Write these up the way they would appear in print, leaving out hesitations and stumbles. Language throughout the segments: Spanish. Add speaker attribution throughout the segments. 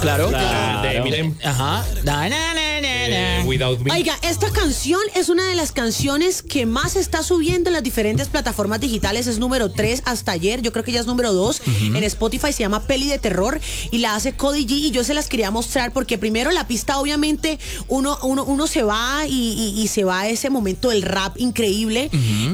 Speaker 1: Claro.
Speaker 2: De Eminem.
Speaker 1: Ajá.
Speaker 2: Without Me.
Speaker 3: Oiga, esta canción es una de las canciones que más está subiendo en las diferentes plataformas digitales. Es número 3 hasta ayer. Yo creo que ya es número 2. En Spotify se llama Peli de Terror y la hace Cody G. Y yo se las quería mostrar porque primero la pista, obviamente, uno se va y se va a ese momento del rap increíble.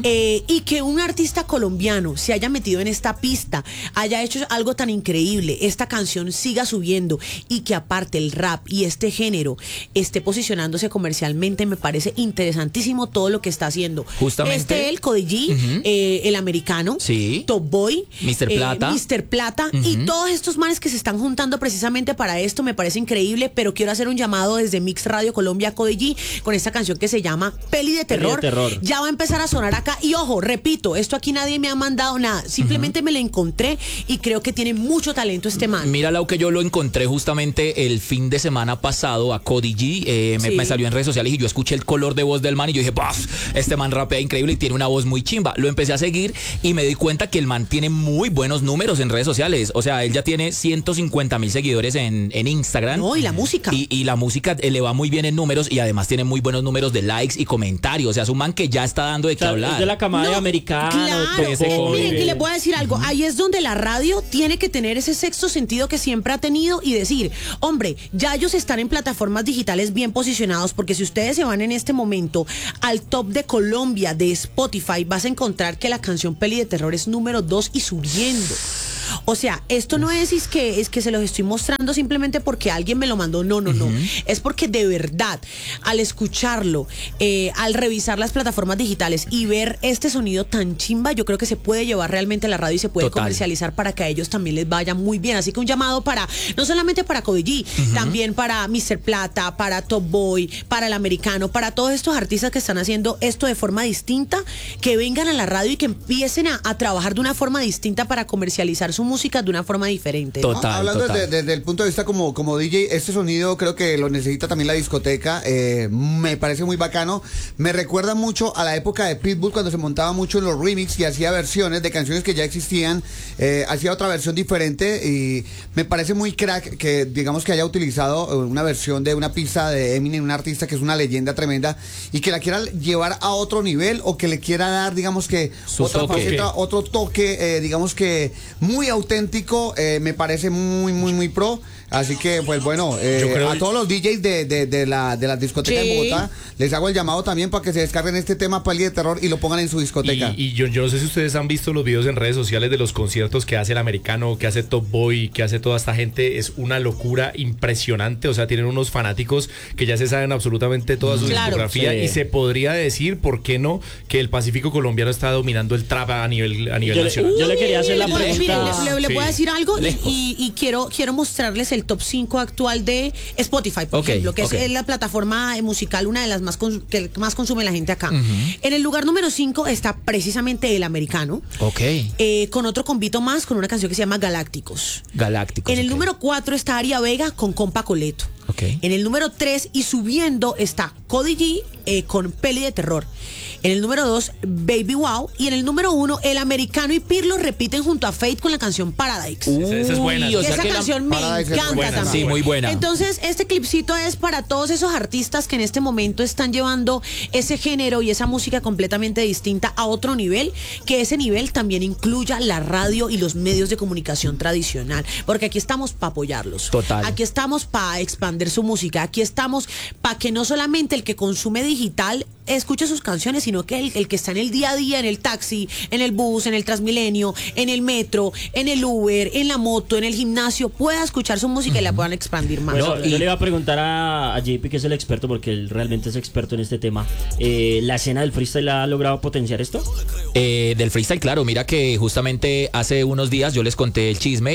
Speaker 3: Y que un artista colombiano se haya metido en esta pista, haya hecho algo tan increíble, esta canción siga subiendo y que aparte el rap y este género esté posicionándose comercialmente, me parece interesantísimo todo lo que está haciendo.
Speaker 1: Justamente.
Speaker 3: El Cody G, el americano,
Speaker 1: Sí.
Speaker 3: Top Boy,
Speaker 1: Mr. Plata.
Speaker 3: Mr. Plata y todos estos manes que se están juntando precisamente para esto, me parece increíble, pero quiero hacer un llamado desde Mix Radio Colombia a Cody G con esta canción que se llama Peli de Terror. Ya va a empezar a sonar acá y ojo, repito, esto aquí nadie me ha mandado nada, simplemente me lo encontré y creo que tiene mucho talento este man.
Speaker 1: Mira, Lau, que yo lo encontré justamente el fin de semana pasado a Cody G. Me salió en redes sociales y yo escuché el color de voz del man y yo dije, ¡buf! Este man rapea increíble y tiene una voz muy chimba. Lo empecé a seguir y me di cuenta que el man tiene muy buenos números en redes sociales. O sea, él ya tiene 150,000 seguidores en Instagram.
Speaker 3: No, y la música.
Speaker 1: Y la música le va muy bien en números y además tiene muy buenos números de likes y comentarios. O sea, es un man que ya está dando de qué hablar.
Speaker 4: Es de la camada de americana.
Speaker 3: Claro, miren, y les voy a decir algo. Ahí es donde la radio tiene que tener ese sexto sentido que siempre ha tenido y decir, hombre, ya ellos están en plataformas digitales bien posicionados, porque si ustedes se van en este momento al top de Colombia de Spotify, vas a encontrar que la canción Peli de Terror es número 2 y subiendo. O sea, esto no es que se los estoy mostrando simplemente porque alguien me lo mandó, no. Es porque de verdad, al escucharlo, al revisar las plataformas digitales y ver este sonido tan chimba, yo creo que se puede llevar realmente a la radio y se puede comercializar para que a ellos también les vaya muy bien. Así que un llamado para, no solamente para Cody G, también para Mr. Plata, para Top Boy, para el americano, para todos estos artistas que están haciendo esto de forma distinta, que vengan a la radio y que empiecen a trabajar de una forma distinta para comercializar su música de una forma diferente, ¿no?
Speaker 5: Hablando desde el punto de vista como DJ, este sonido creo que lo necesita también la discoteca. Me parece muy bacano. Me recuerda mucho a la época de Pitbull, cuando se montaba mucho en los remix y hacía versiones de canciones que ya existían, hacía otra versión diferente y me parece muy crack que digamos que haya utilizado una versión de una pista de Eminem, un artista que es una leyenda tremenda y que la quiera llevar a otro nivel o que le quiera dar, digamos que otra faceta, otro toque, digamos que muy auténtico. Me parece muy pro. Así que, pues bueno, a todos los DJs de la discoteca en Bogotá, les hago el llamado también para que se descarguen este tema Peli de Terror y lo pongan en su discoteca.
Speaker 2: Y yo no sé si ustedes han visto los videos en redes sociales de los conciertos que hace el americano, que hace Top Boy, que hace toda esta gente. Es una locura impresionante. O sea, tienen unos fanáticos que ya se saben absolutamente toda su discografía. Y se podría decir, ¿por qué no?, que el Pacífico colombiano está dominando el trap a nivel nacional.
Speaker 4: Yo le quería hacer la pregunta.
Speaker 3: Le voy a decir algo y quiero mostrarles el top 5 actual de Spotify, por ejemplo, que es la plataforma musical, una de las que más consume la gente acá. En el lugar número 5 está precisamente el americano. Con otro convito más, con una canción que se llama Galácticos. En el número 4 está Aria Vega con Compa Coleto. En el número 3 y subiendo está Cody G con Peli de Terror. En el número 2, Baby Wow. Y en el número 1, el americano y Pirlo repiten junto a Fate con la canción Paradise.
Speaker 2: Esa es buena.
Speaker 3: Y esa canción me encanta también.
Speaker 1: Sí, muy buena.
Speaker 3: Entonces, este clipcito es para todos esos artistas que en este momento están llevando ese género y esa música completamente distinta a otro nivel, que ese nivel también incluya la radio y los medios de comunicación tradicional. Porque aquí estamos para apoyarlos. Aquí estamos para expandir su música. Aquí estamos para que no solamente el que consume digital escuche sus canciones, sino que el que está en el día a día, en el taxi, en el bus, en el Transmilenio, en el metro, en el Uber, en la moto, en el gimnasio, pueda escuchar su música y la puedan expandir más.
Speaker 4: Bueno, yo le iba a preguntar a JP, que es el experto, porque él realmente es experto en este tema. ¿La escena del freestyle ha logrado potenciar esto?
Speaker 1: Del freestyle, claro. Mira que justamente hace unos días yo les conté el chisme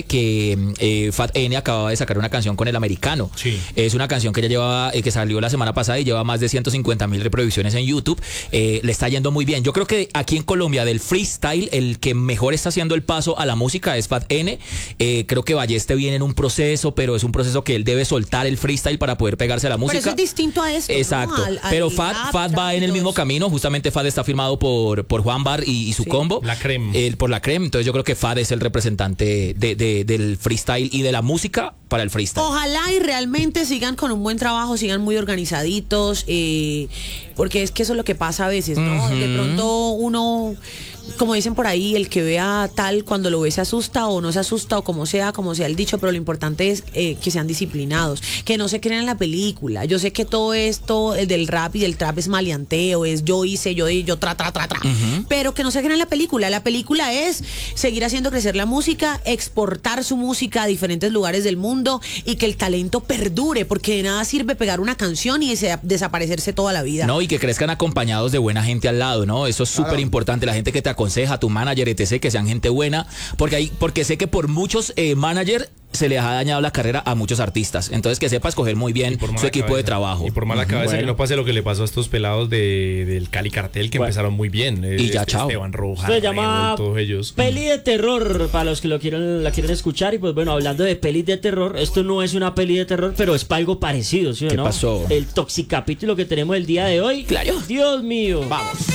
Speaker 1: que Fat N acababa de sacar una canción con el americano. Es una canción que ya llevaba, que salió la semana pasada y lleva más de 150,000 reproducciones en YouTube. Le está yendo muy bien. Yo creo que aquí en Colombia del freestyle el que mejor está haciendo el paso a la música es Fat N. Creo que Balleste viene en un proceso, pero es un proceso que él debe soltar el freestyle para poder pegarse a la música.
Speaker 3: Pero eso es distinto a esto,
Speaker 1: exacto, ¿no? Pero Fat va en el mismo camino. Justamente Fat está firmado por Juan Bar y su combo.
Speaker 2: La Creme.
Speaker 1: Por la Creme. Entonces yo creo que Fat es el representante del freestyle y de la música para el freestyle.
Speaker 3: Ojalá y realmente sigan con un buen trabajo, sigan muy organizaditos, porque es que eso es lo que pasa a veces, ¿no? De pronto uno, como dicen por ahí, el que vea tal, cuando lo ve se asusta o no se asusta o como sea el dicho, pero lo importante es que sean disciplinados, que no se crean en la película. Yo sé que todo esto del rap y del trap es maleanteo, es yo hice, yo tra, pero que no se crean en la película. La película es seguir haciendo crecer la música, exportar su música a diferentes lugares del mundo y que el talento perdure, porque de nada sirve pegar una canción y desaparecerse toda la vida.
Speaker 1: No, y que crezcan acompañados de buena gente al lado, ¿no? Eso es súper importante. La gente que te aconseja, tu manager, etc., que sean gente buena, porque sé que por muchos managers se les ha dañado la carrera a muchos artistas. Entonces, que sepa escoger muy bien su equipo de trabajo.
Speaker 2: Y por mala cabeza, que no pase lo que le pasó a estos pelados del Cali Cartel, que empezaron muy bien.
Speaker 1: Y ya, chao.
Speaker 2: Esteban Rojas,
Speaker 4: se llama
Speaker 2: todos ellos.
Speaker 4: Peli de terror, para los que la quieren escuchar. Y pues bueno, hablando de pelis de terror, esto no es una peli de terror, pero es para algo parecido, ¿sí o no?
Speaker 1: ¿Qué pasó?
Speaker 4: El toxicapítulo que tenemos el día de hoy.
Speaker 1: Claro.
Speaker 4: Dios mío.
Speaker 1: Vamos.